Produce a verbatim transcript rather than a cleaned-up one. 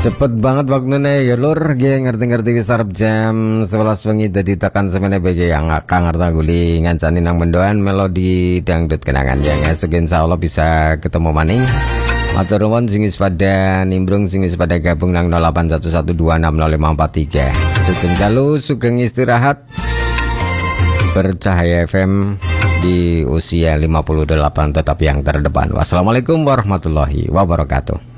Cepet banget waktunya ya lur, ge ngerti-ngerti wis arep jam sebelas wengi dadi tekan semene bege yang akang ngerta guli ngancani nang mendoan melodi dangdut kenangan yang esuk insyaallah bisa ketemu maning. Matur nuwun sing wis pada nimbrung sing wis pada gabung nang nol delapan satu satu dua enam nol lima empat tiga. Sugeng dalu sugeng istirahat. Bercahaya F M di usia lima puluh delapan tetap yang terdepan. Wassalamualaikum warahmatullahi wabarakatuh.